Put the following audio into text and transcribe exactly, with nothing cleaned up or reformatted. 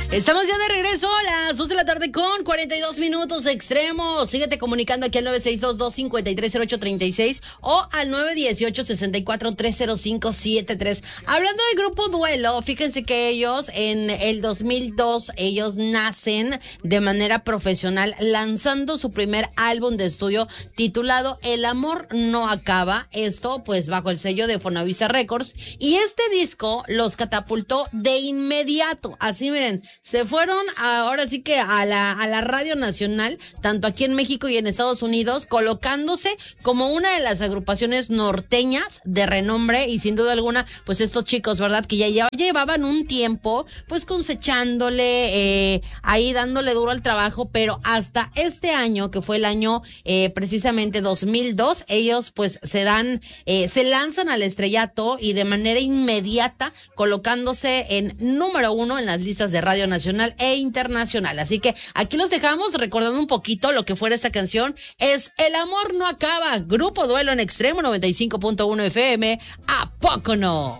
Estamos ya de regreso a las dos de la tarde con cuarenta y dos minutos extremos. Síguete comunicando aquí al nueve seis dos, dos cinco tres, cero ocho tres seis o al nueve uno ocho, seis cuatro tres, cero cinco siete tres. Hablando del grupo Duelo, fíjense que ellos en el dos mil dos, ellos nacen de manera profesional lanzando su primer álbum de estudio titulado El Amor No Acaba. Esto pues bajo el sello de Fonavisa Records. Y este disco los catapultó de inmediato. Así miren, se fueron a, ahora sí que a la, a la radio nacional, tanto aquí en México y en Estados Unidos, colocándose como una de las agrupaciones norteñas de renombre. Y sin duda alguna, pues estos chicos, ¿verdad? Que ya lleva, llevaban un tiempo pues cosechándole, eh, ahí dándole duro al trabajo, pero hasta este año, que fue el año eh, precisamente dos mil dos, ellos pues se dan, eh, se lanzan al estrellato y de manera inmediata colocándose en número uno en las listas de radio nacional e internacional. Así que aquí los dejamos recordando un poquito lo que fuera esta canción. Es El Amor No Acaba, Grupo Duelo en Extremo noventa y cinco punto uno F M. ¿A poco no?